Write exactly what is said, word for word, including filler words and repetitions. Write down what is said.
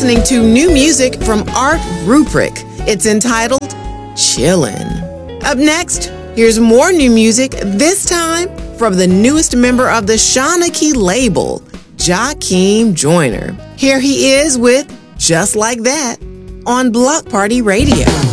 listening to new music from Art Ruprecht. It's entitled Chillin'. Up next, here's more new music, this time from the newest member of the Shauna Key label, Jakeem Joyner. Here he is with Just Like That on Block Party Radio.